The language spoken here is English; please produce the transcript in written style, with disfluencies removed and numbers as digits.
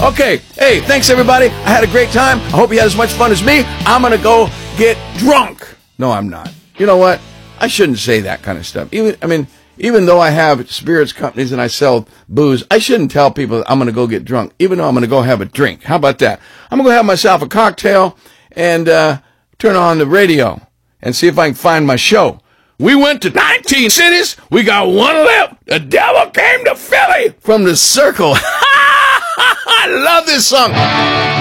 Okay, hey, thanks everybody. I had a great time. I hope you had as much fun as me. I'm going to go get drunk. No, I'm not. You know what? I shouldn't say that kind of stuff. Even though I have spirits companies and I sell booze, I shouldn't tell people I'm going to go get drunk, even though I'm going to go have a drink. How about that? I'm going to go have myself a cocktail and turn on the radio and see if I can find my show. We went to 19 cities. We got one left. The devil came to Philly from the Circle. I love this song.